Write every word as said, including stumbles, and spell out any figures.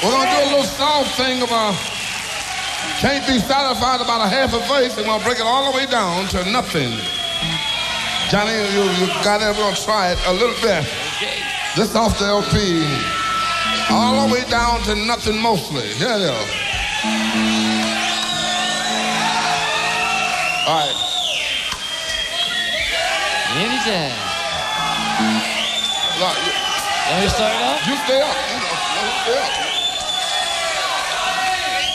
We're gonna do a little song thing about can't be satisfied about a half a verse, and we're gonna break it all the way down to nothing. Johnny, you, you got it, we're gonna try it a little bit. Okay. This off the L P. All the way down to nothing mostly. Here it is. All right. Anytime. Look, you, You want me to start it off? you stay up. You know, you stay up.